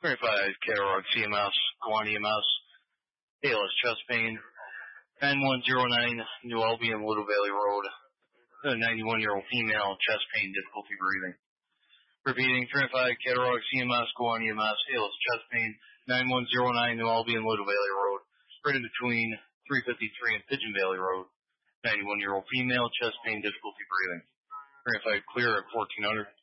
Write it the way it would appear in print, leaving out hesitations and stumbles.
25 Catalog CMS, Guan EMS, ALS chest pain, 9109 New Albion, Little Valley Road, a 91-year-old female, chest pain, difficulty breathing. Repeating, 25 Catalog CMS, Guan EMS, ALS chest pain, 9109 New Albion, Little Valley Road, right in between 353 and Pigeon Valley Road, 91-year-old female, chest pain, difficulty breathing. 25 Clear at 1400.